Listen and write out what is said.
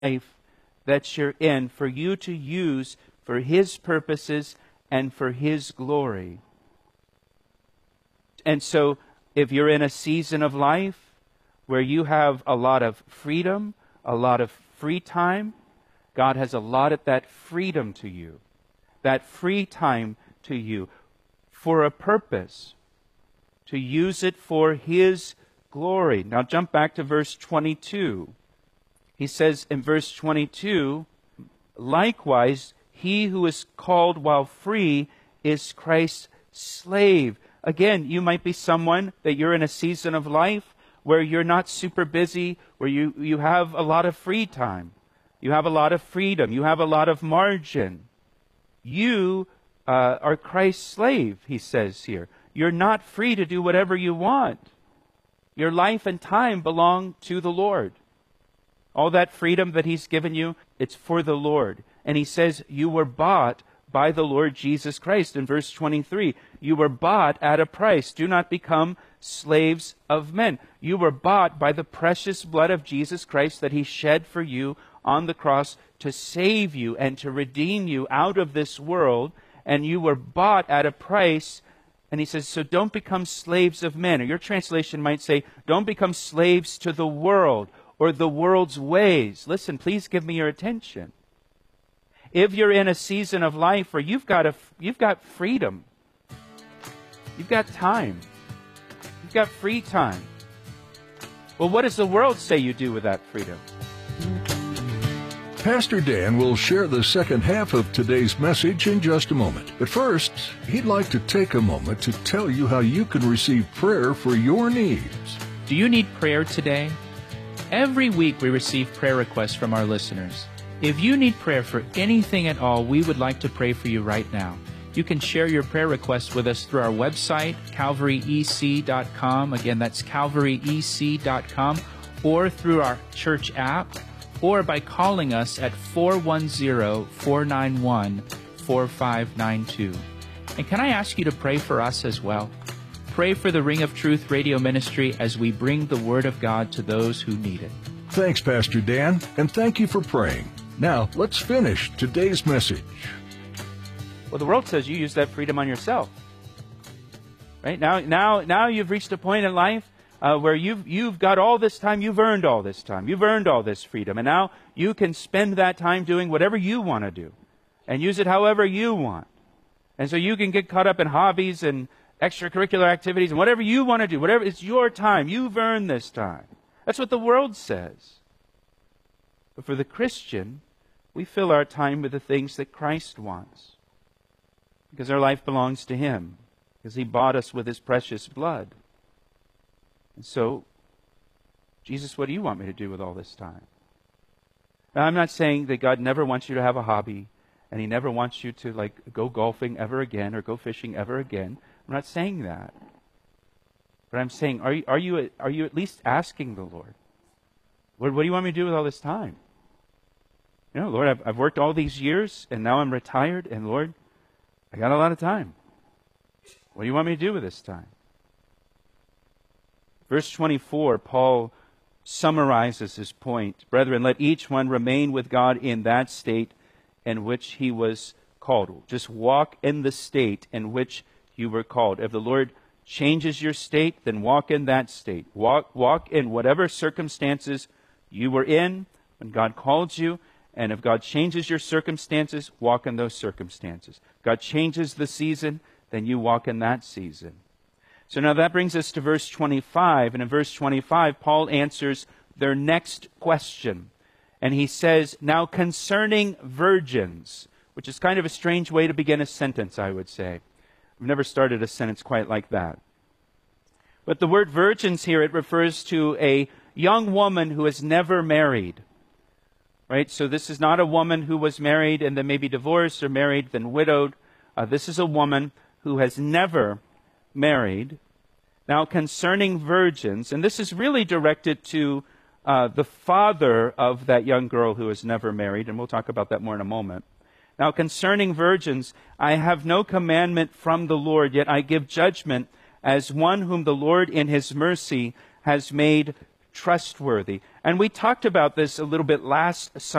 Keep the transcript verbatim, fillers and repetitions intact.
life that you're in for you to use for His purposes and for His glory. And so, if you're in a season of life where you have a lot of freedom, a lot of free time, God has allotted that freedom to you, that free time to you for a purpose, to use it for His glory. Now jump back to verse twenty-two. He says in verse twenty-two, likewise, he who is called while free is Christ's slave. Again, you might be someone that you're in a season of life where you're not super busy, where you, you have a lot of free time. You have a lot of freedom. You have a lot of margin. You uh, are Christ's slave, he says here. You're not free to do whatever you want. Your life and time belong to the Lord. All that freedom that He's given you, it's for the Lord. And He says you were bought by the Lord Jesus Christ. In verse twenty-three, you were bought at a price. Do not become slaves of men. You were bought by the precious blood of Jesus Christ that He shed for you on the cross to save you and to redeem you out of this world. And you were bought at a price. And he says, so don't become slaves of men. Or your translation might say, don't become slaves to the world or the world's ways. Listen, please give me your attention. If you're in a season of life where you've got a, you've got freedom, you've got time, you've got free time, well, what does the world say you do with that freedom? Pastor Dan will share the second half of today's message in just a moment. But first, he'd like to take a moment to tell you how you can receive prayer for your needs. Do you need prayer today? Every week we receive prayer requests from our listeners. If you need prayer for anything at all, we would like to pray for you right now. You can share your prayer requests with us through our website, calvary e c dot com. Again, that's calvary e c dot com, or through our church app, or by calling us at four one zero, four nine one, four five nine two. And can I ask you to pray for us as well? Pray for the Ring of Truth radio ministry as we bring the Word of God to those who need it. Thanks, Pastor Dan, and thank you for praying. Now, let's finish today's message. Well, the world says you use that freedom on yourself. Right? Now, now, now you've reached a point in life Uh, where you've, you've got all this time, you've earned all this time, you've earned all this freedom, and now you can spend that time doing whatever you want to do, and use it however you want. And so you can get caught up in hobbies and extracurricular activities, and whatever you want to do, whatever, it's your time, you've earned this time. That's what the world says. But for the Christian, we fill our time with the things that Christ wants, because our life belongs to Him, because He bought us with His precious blood. And so, Jesus, what do you want me to do with all this time? Now, I'm not saying that God never wants you to have a hobby, and He never wants you to like go golfing ever again or go fishing ever again. I'm not saying that. But I'm saying, are you, are you, are you at least asking the Lord, Lord, what do you want me to do with all this time? You know, Lord, I've, I've worked all these years, and now I'm retired, and Lord, I got a lot of time. What do you want me to do with this time? Verse twenty-four, Paul summarizes his point. Brethren, let each one remain with God in that state in which he was called. Just walk in the state in which you were called. If the Lord changes your state, then walk in that state. Walk, walk in whatever circumstances you were in when God called you. And if God changes your circumstances, walk in those circumstances. God changes the season, then you walk in that season. So now that brings us to verse twenty-five. And in verse twenty-five, Paul answers their next question. And he says, now concerning virgins, which is kind of a strange way to begin a sentence, I would say. I've never started a sentence quite like that. But the word virgins here, it refers to a young woman who has never married. Right? So this is not a woman who was married and then maybe divorced, or married then widowed. Uh, this is a woman who has never married. Now, concerning virgins, and this is really directed to uh, the father of that young girl who has never married, and we'll talk about that more in a moment. Now, concerning virgins, I have no commandment from the Lord, yet I give judgment as one whom the Lord in His mercy has made trustworthy. And we talked about this a little bit last Sunday.